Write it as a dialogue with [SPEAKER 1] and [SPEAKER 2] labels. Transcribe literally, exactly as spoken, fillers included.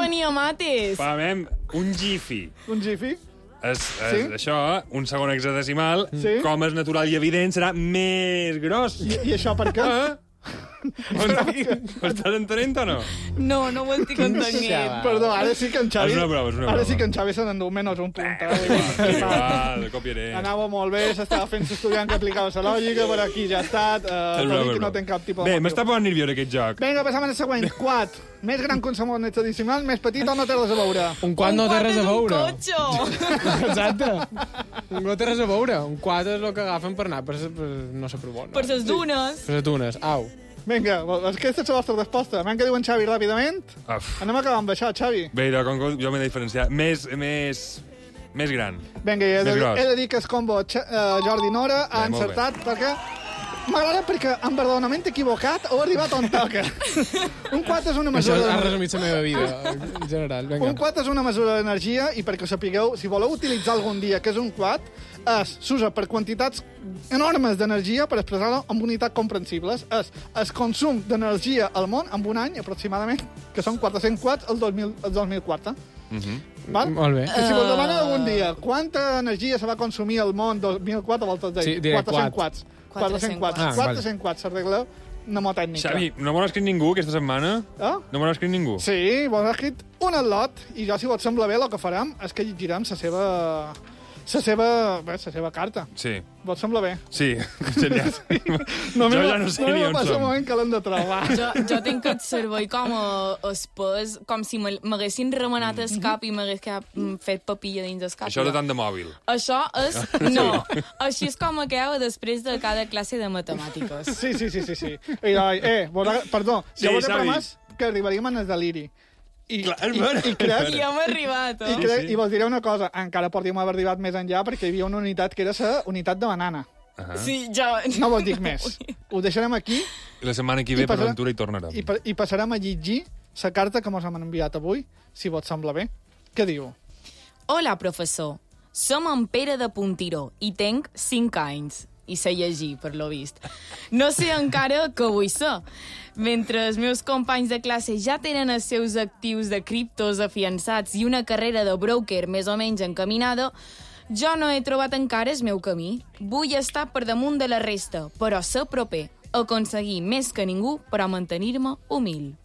[SPEAKER 1] venia mates.
[SPEAKER 2] Pamem, un gifi.
[SPEAKER 3] Un gifi?
[SPEAKER 2] És, és
[SPEAKER 3] Sí?
[SPEAKER 2] això, un segon hexadecimal,
[SPEAKER 3] Sí?
[SPEAKER 2] com és natural i evident, serà més gros.
[SPEAKER 3] I, i això per què?
[SPEAKER 2] Ah? Ho estàs entenent o no?
[SPEAKER 1] No, no ho estic entenent.
[SPEAKER 3] Perdó, ara sí que en Xavi...
[SPEAKER 2] És una broma, és una
[SPEAKER 3] Ara
[SPEAKER 2] broma.
[SPEAKER 3] sí que en Xavi se n'endú menys un punt. Eh?
[SPEAKER 2] Igual, copiaré.
[SPEAKER 3] Anava molt bé, s'estava fent estudiant que aplicava la lògica, per aquí ja ha estat.
[SPEAKER 2] És
[SPEAKER 3] Uh,
[SPEAKER 2] una
[SPEAKER 3] no
[SPEAKER 2] broma.
[SPEAKER 3] tenc cap tipus de
[SPEAKER 2] Bé,
[SPEAKER 3] motiu.
[SPEAKER 2] m'està posant nerviós aquest joc.
[SPEAKER 3] Vinga, passam al següent. Quat. Més gran que un segon hexadecimal, més petit o no té res a veure?
[SPEAKER 4] Un quad no té res a veure.
[SPEAKER 1] Un cotxe.
[SPEAKER 4] Exacte. Un no té res a veure. Un quad és el que agafen per anar per, per no sé per on.
[SPEAKER 1] Per les dunes.
[SPEAKER 4] Per les dunes. Au.
[SPEAKER 3] Vinga, aquesta és la vostra resposta. M'han que diu en Xavi ràpidament.
[SPEAKER 2] Uf.
[SPEAKER 3] Anem acabant amb això, Xavi.
[SPEAKER 2] Bé, però com que jo m'he de diferenciar. Més, més, més gran.
[SPEAKER 3] Vinga, he de,
[SPEAKER 2] Més gros.
[SPEAKER 3] he de dir que es combo uh, Jordi Nora ha
[SPEAKER 2] Bé, molt
[SPEAKER 3] encertat perquè... M'agrada perquè amb perdonament equivocat heu arribat on toca. Un quat és una
[SPEAKER 4] Això
[SPEAKER 3] mesura...
[SPEAKER 4] ha
[SPEAKER 3] de-
[SPEAKER 4] resumit la meva vida, en general. Vinga.
[SPEAKER 3] Un quat és una mesura d'energia i perquè ho sapigueu, si voleu utilitzar algun dia que és un quat, és s'usa per quantitats enormes d'energia per expressar-ho amb unitats comprensibles. És el consum d'energia al món en un any, aproximadament, que són quatre-cents quats el dos mil, el dos mil quatre.
[SPEAKER 2] Uh -huh.
[SPEAKER 3] Val?
[SPEAKER 4] Molt bé.
[SPEAKER 3] I si vos demanen algun dia quanta energia se va consumir al món dos mil quatre, voltes dir
[SPEAKER 4] Sí, diré
[SPEAKER 3] quatre-cents
[SPEAKER 4] quat.
[SPEAKER 3] quats. quatre-cents quats.
[SPEAKER 4] Ah,
[SPEAKER 3] quatre-cents quats, s'arregla mnemotècnica.
[SPEAKER 2] Xavi, no m'ho ha escrit ningú aquesta setmana?
[SPEAKER 3] Eh?
[SPEAKER 2] No m'ho ha escrit ningú?
[SPEAKER 3] Sí, vos ha escrit un atlot, i jo, si vos sembla bé, el que farem és que llegirem la seva... la seva... bé, la seva carta.
[SPEAKER 2] Sí.
[SPEAKER 3] Vos sembla bé?
[SPEAKER 2] Sí, genial.
[SPEAKER 3] No
[SPEAKER 2] jo
[SPEAKER 3] me-
[SPEAKER 2] ja no sé
[SPEAKER 3] no
[SPEAKER 2] ni
[SPEAKER 3] me
[SPEAKER 2] on
[SPEAKER 3] passa
[SPEAKER 2] som.
[SPEAKER 3] un moment que l'hem de trobar.
[SPEAKER 1] Jo, jo tinc el cervell com a espès, com si me- m'haguessin remenat el cap i m'hagués quedat, mm, fet papilla dins el cap.
[SPEAKER 2] Això de tant de mòbil.
[SPEAKER 1] Això és... No, així és com acaba després de cada classe de matemàtiques.
[SPEAKER 3] Sí, sí, sí, sí. sí. I, eh, vos ha... Perdó,
[SPEAKER 2] Sí,
[SPEAKER 3] jo vos he
[SPEAKER 2] Xavi.
[SPEAKER 3] promès que arribaríem en el deliri. I,
[SPEAKER 2] Clar,
[SPEAKER 3] i,
[SPEAKER 2] és
[SPEAKER 3] i, crec,
[SPEAKER 1] I hem arribat,
[SPEAKER 3] I,
[SPEAKER 1] oh?
[SPEAKER 3] crec,
[SPEAKER 2] sí.
[SPEAKER 3] I vos diré una cosa, encara podríem haver arribat més enllà perquè hi havia una unitat que era la unitat de banana.
[SPEAKER 2] Uh -huh.
[SPEAKER 1] Sí, ja...
[SPEAKER 3] No vos dic més. Ho deixarem aquí
[SPEAKER 2] La setmana que ve
[SPEAKER 3] I
[SPEAKER 2] per
[SPEAKER 3] passarà-
[SPEAKER 2] l'aventura hi tornarem.
[SPEAKER 3] i, pa- i passarem a llegir la carta que mos hem enviat avui, si vos sembla bé. Què diu?
[SPEAKER 1] Hola, professor. Som en Pere de Puntiró i tenc cinc anys. I sé llegir, per lo vist. No sé encara què vull ser. Mentre els meus companys de classe ja tenen els seus actius de criptos afiançats i una carrera de broker més o menys encaminada, jo no he trobat encara el meu camí. Vull estar per damunt de la resta, però ser proper, aconseguir més que ningú, però mantenir-me humil.